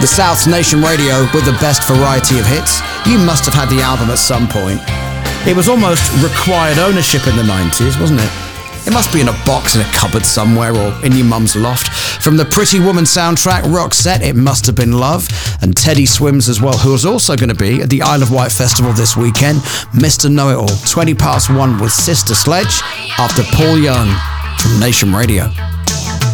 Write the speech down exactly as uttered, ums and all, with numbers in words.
The South's Nation Radio with the best variety of hits. You must have had the album at some point. It was almost required ownership in the nineties, wasn't it? It must be in a box in a cupboard somewhere or in your mum's loft. From the Pretty Woman soundtrack, Roxette, It Must Have Been Love, and Teddy Swims as well, who is also going to be at the Isle of Wight Festival this weekend. Mister Know-It-All, twenty past one with Sister Sledge, after Paul Young from Nation Radio.